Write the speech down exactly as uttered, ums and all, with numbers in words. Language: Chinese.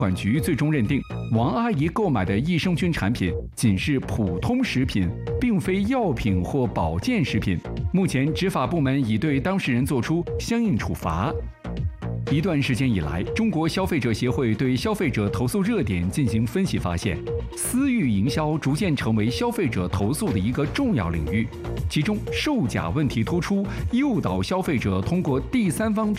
管局最终认定，王阿姨购买的益生菌产品仅是普通食品，并非药品或保健食品。目前，执法部门已对当事人作出相应处罚。一段时间以来，中国消费者协会对消费者投诉热点进行分析，发现，私域营销逐渐成为消费者投诉的一个重要领域，其中售假问题突出，诱导消费者通过第三方